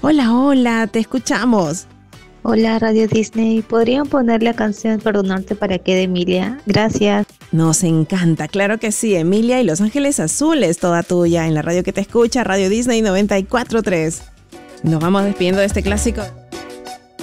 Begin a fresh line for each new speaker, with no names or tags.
Hola, hola, te escuchamos.
Hola Radio Disney, ¿podrían poner la canción Perdonarte para qué de Emilia? Gracias.
Nos encanta, claro que sí. Emilia y Los Ángeles Azules, toda tuya, en la radio que te escucha, Radio Disney 94.3. Nos vamos despidiendo de este clásico.